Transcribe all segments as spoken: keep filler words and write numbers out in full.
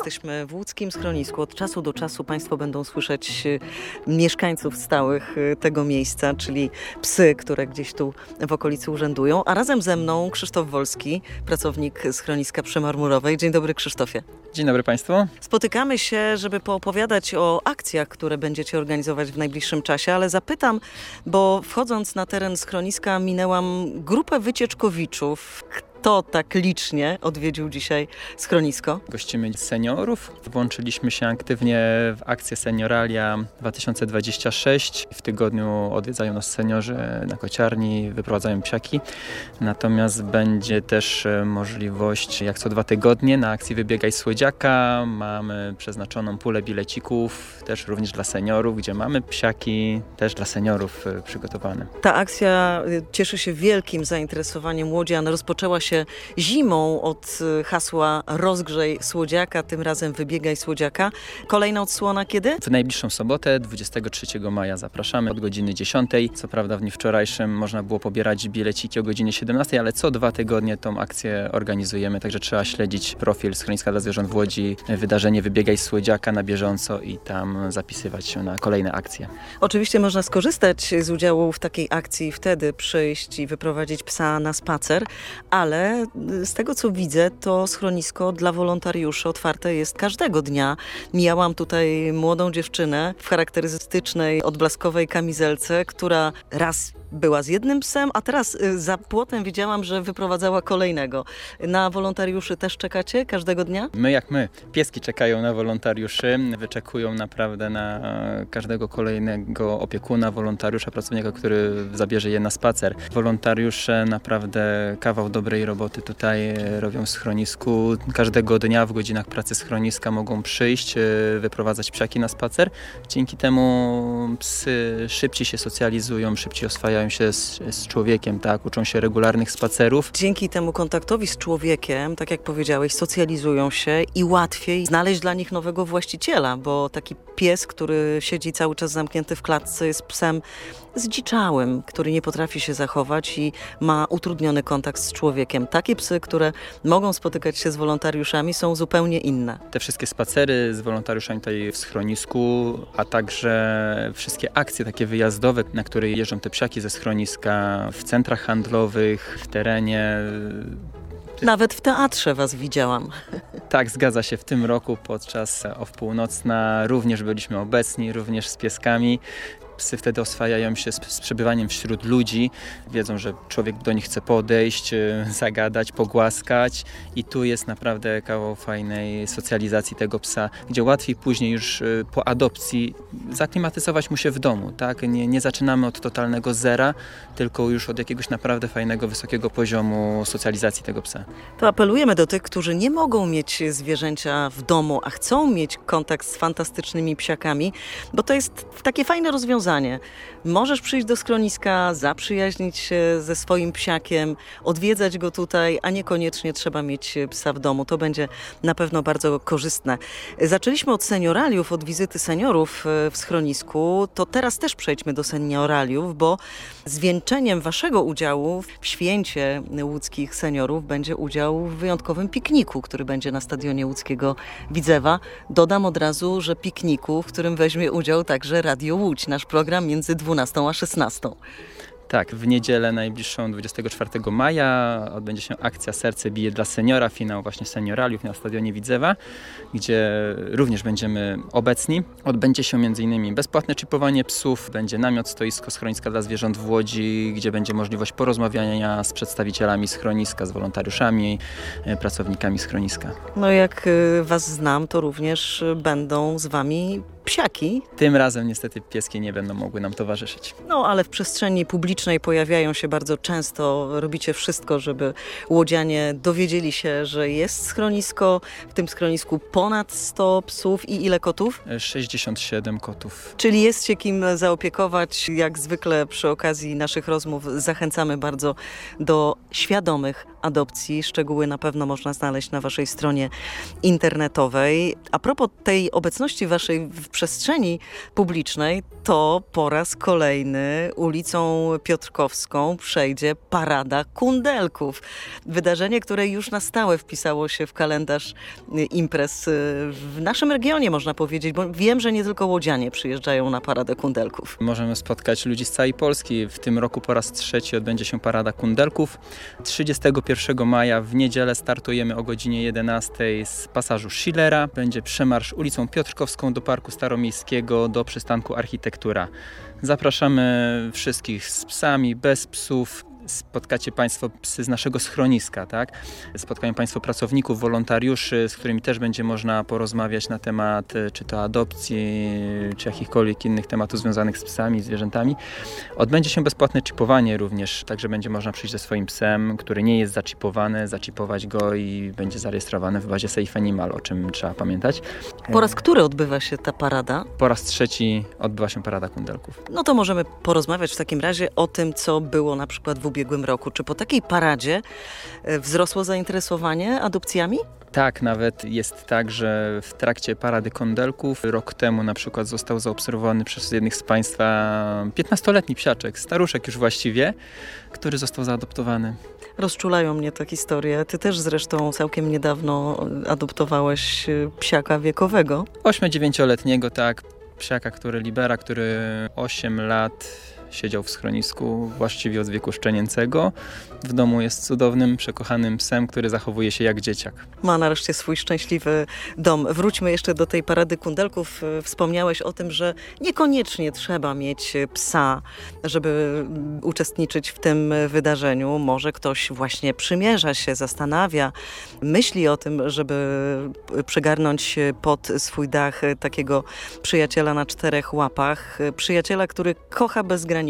Jesteśmy w łódzkim schronisku. Od czasu do czasu Państwo będą słyszeć mieszkańców stałych tego miejsca, czyli psy, które gdzieś tu w okolicy urzędują. A razem ze mną Krzysztof Wolski, pracownik schroniska przy Marmurowej. Dzień dobry, Krzysztofie. Dzień dobry Państwu. Spotykamy się, żeby poopowiadać o akcjach, które będziecie organizować w najbliższym czasie, ale zapytam, bo wchodząc na teren schroniska minęłam grupę wycieczkowiczów. Kto tak licznie odwiedził dzisiaj schronisko? Gościmy seniorów. Włączyliśmy się aktywnie w akcję Senioralia dwa tysiące dwadzieścia sześć. W tygodniu odwiedzają nas seniorzy na kociarni, wyprowadzają psiaki. Natomiast będzie też możliwość, jak co dwa tygodnie, na akcji Wybiegaj Słodziaka. Mamy przeznaczoną pulę bilecików, też również dla seniorów, gdzie mamy psiaki też dla seniorów przygotowane. Ta akcja cieszy się wielkim zainteresowaniem łodzian. Rozpoczęła się zimą od hasła Rozgrzej Słodziaka, tym razem Wybiegaj Słodziaka. Kolejna odsłona kiedy? W najbliższą sobotę, dwudziestego trzeciego maja zapraszamy od godziny dziesiątej. Co prawda w dniu wczorajszym można było pobierać bileciki o godzinie siedemnastej, ale co dwa tygodnie tą akcję organizujemy, także trzeba śledzić profil Schroniska dla Zwierząt w Łodzi, wydarzenie Wybiegaj Słodziaka na bieżąco i tam zapisywać się na kolejne akcje. Oczywiście można skorzystać z udziału w takiej akcji, wtedy przyjść i wyprowadzić psa na spacer, ale z tego co widzę, to schronisko dla wolontariuszy otwarte jest każdego dnia. Mijałam tutaj młodą dziewczynę w charakterystycznej odblaskowej kamizelce, która raz była z jednym psem, a teraz za płotem widziałam, że wyprowadzała kolejnego. Na wolontariuszy też czekacie każdego dnia? My jak my. Pieski czekają na wolontariuszy, wyczekują naprawdę na każdego kolejnego opiekuna, wolontariusza, pracownika, który zabierze je na spacer. Wolontariusze naprawdę kawał dobrej roboty tutaj robią w schronisku. Każdego dnia w godzinach pracy schroniska mogą przyjść, wyprowadzać psiaki na spacer. Dzięki temu psy szybciej się socjalizują, szybciej oswajają się z, z człowiekiem, tak, uczą się regularnych spacerów. Dzięki temu kontaktowi z człowiekiem, tak jak powiedziałeś, socjalizują się i łatwiej znaleźć dla nich nowego właściciela, bo taki pies, który siedzi cały czas zamknięty w klatce, jest psem zdziczałym, który nie potrafi się zachować i ma utrudniony kontakt z człowiekiem. Takie psy, które mogą spotykać się z wolontariuszami, są zupełnie inne. Te wszystkie spacery z wolontariuszami tutaj w schronisku, a także wszystkie akcje takie wyjazdowe, na które jeżdżą te psiaki ze schroniska, w centrach handlowych, w terenie. Nawet w teatrze was widziałam. Tak, zgadza się. W tym roku podczas O W Północna również byliśmy obecni, również z pieskami. Psy wtedy oswajają się z, z przebywaniem wśród ludzi, wiedzą, że człowiek do nich chce podejść, zagadać, pogłaskać i tu jest naprawdę kawał fajnej socjalizacji tego psa, gdzie łatwiej później już po adopcji zaklimatyzować mu się w domu, tak? Nie, nie zaczynamy od totalnego zera, tylko już od jakiegoś naprawdę fajnego, wysokiego poziomu socjalizacji tego psa. To apelujemy do tych, którzy nie mogą mieć zwierzęcia w domu, a chcą mieć kontakt z fantastycznymi psiakami, bo to jest takie fajne rozwiązanie. Możesz przyjść do schroniska, zaprzyjaźnić się ze swoim psiakiem, odwiedzać go tutaj, a niekoniecznie trzeba mieć psa w domu. To będzie na pewno bardzo korzystne. Zaczęliśmy od senioraliów, od wizyty seniorów w schronisku. To teraz też przejdźmy do senioraliów, bo zwieńczeniem waszego udziału w święcie łódzkich seniorów będzie udział w wyjątkowym pikniku, który będzie na stadionie łódzkiego Widzewa. Dodam od razu, że pikniku, w którym weźmie udział także Radio Łódź, nasz program między dwunastą a szesnastą. Tak, w niedzielę najbliższą dwudziestego czwartego maja odbędzie się akcja Serce bije dla seniora, finał właśnie senioraliów na stadionie Widzewa, gdzie również będziemy obecni. Odbędzie się między innymi bezpłatne czipowanie psów, będzie namiot, stoisko Schroniska dla Zwierząt w Łodzi, gdzie będzie możliwość porozmawiania z przedstawicielami schroniska, z wolontariuszami, pracownikami schroniska. No jak was znam, to również będą z wami psiaki. Tym razem niestety pieski nie będą mogły nam towarzyszyć. No ale w przestrzeni publicznej pojawiają się bardzo często. Robicie wszystko, żeby łodzianie dowiedzieli się, że jest schronisko. W tym schronisku ponad sto psów i ile kotów? sześćdziesiąt siedem kotów. Czyli jest się kim zaopiekować. Jak zwykle przy okazji naszych rozmów zachęcamy bardzo do świadomych adopcji. Szczegóły na pewno można znaleźć na waszej stronie internetowej. A propos tej obecności waszej w przestrzeni publicznej, to po raz kolejny ulicą Piotrkowską przejdzie Parada Kundelków. Wydarzenie, które już na stałe wpisało się w kalendarz imprez w naszym regionie, można powiedzieć, bo wiem, że nie tylko łodzianie przyjeżdżają na Paradę Kundelków. Możemy spotkać ludzi z całej Polski. W tym roku po raz trzeci odbędzie się Parada Kundelków. trzydziestego pierwszego maja w niedzielę startujemy o godzinie jedenastej z pasażu Schillera. Będzie przemarsz ulicą Piotrkowską do Parku Staromiejskiego, do przystanku Architektura. Zapraszamy wszystkich z psami, bez psów. Spotkacie Państwo psy z naszego schroniska, tak? Spotkają Państwo pracowników, wolontariuszy, z którymi też będzie można porozmawiać na temat czy to adopcji, czy jakichkolwiek innych tematów związanych z psami, zwierzętami. Odbędzie się bezpłatne chipowanie również, także będzie można przyjść ze swoim psem, który nie jest zaczipowany, zaczipować go i będzie zarejestrowany w bazie Safe Animal, o czym trzeba pamiętać. Po raz który odbywa się ta parada? Po raz trzeci odbywa się Parada Kundelków. No to możemy porozmawiać w takim razie o tym, co było na przykład w ubiegłym roku. Czy po takiej paradzie wzrosło zainteresowanie adopcjami? Tak, nawet jest tak, że w trakcie Parady Kundelków rok temu na przykład został zaobserwowany przez jednych z Państwa piętnastoletni psiaczek, staruszek już właściwie, który został zaadoptowany. Rozczulają mnie te historie. Ty też zresztą całkiem niedawno adoptowałeś psiaka wiekowego. Ośmio-dziewięcioletniego, tak, psiaka, który Libera, który osiem lat siedział w schronisku właściwie od wieku szczenięcego. W domu jest cudownym, przekochanym psem, który zachowuje się jak dzieciak. Ma nareszcie swój szczęśliwy dom. Wróćmy jeszcze do tej Parady Kundelków. Wspomniałeś o tym, że niekoniecznie trzeba mieć psa, żeby uczestniczyć w tym wydarzeniu. Może ktoś właśnie przymierza się, zastanawia, myśli o tym, żeby przygarnąć pod swój dach takiego przyjaciela na czterech łapach. Przyjaciela, który kocha bezgranicznie.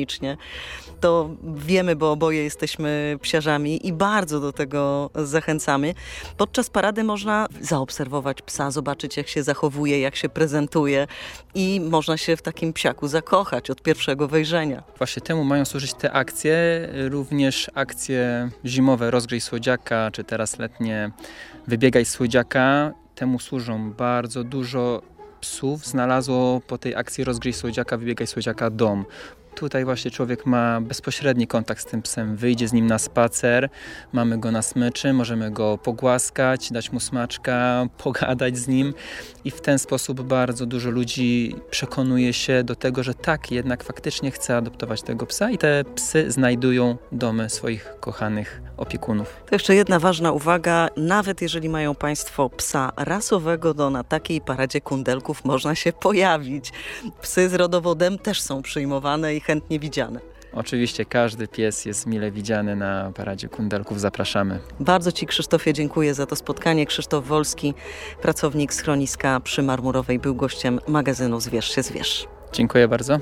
To wiemy, bo oboje jesteśmy psiarzami i bardzo do tego zachęcamy. Podczas parady można zaobserwować psa, zobaczyć jak się zachowuje, jak się prezentuje i można się w takim psiaku zakochać od pierwszego wejrzenia. Właśnie temu mają służyć te akcje, również akcje zimowe Rozgrzej Słodziaka, czy teraz letnie Wybiegaj Słodziaka. Temu służą. Bardzo dużo psów znalazło po tej akcji Rozgrzej Słodziaka, Wybiegaj Słodziaka dom. Tutaj właśnie człowiek ma bezpośredni kontakt z tym psem, wyjdzie z nim na spacer, mamy go na smyczy, możemy go pogłaskać, dać mu smaczka, pogadać z nim i w ten sposób bardzo dużo ludzi przekonuje się do tego, że tak, jednak faktycznie chce adoptować tego psa i te psy znajdują domy swoich kochanych opiekunów. To jeszcze jedna ważna uwaga, nawet jeżeli mają Państwo psa rasowego, to na takiej paradzie kundelków można się pojawić. Psy z rodowodem też są przyjmowane i chętnie widziane. Oczywiście każdy pies jest mile widziany na Paradzie Kundelków. Zapraszamy. Bardzo Ci, Krzysztofie, dziękuję za to spotkanie. Krzysztof Wolski, pracownik schroniska przy Marmurowej, był gościem magazynu Zwierz się zwierz. Dziękuję bardzo.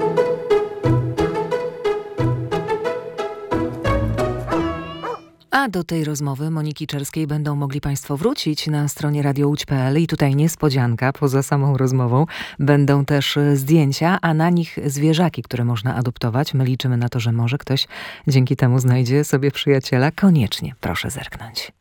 A do tej rozmowy Moniki Czerskiej będą mogli Państwo wrócić na stronie radio łódź kropka p l i tutaj niespodzianka, poza samą rozmową będą też zdjęcia, a na nich zwierzaki, które można adoptować. My liczymy na to, że może ktoś dzięki temu znajdzie sobie przyjaciela. Koniecznie proszę zerknąć.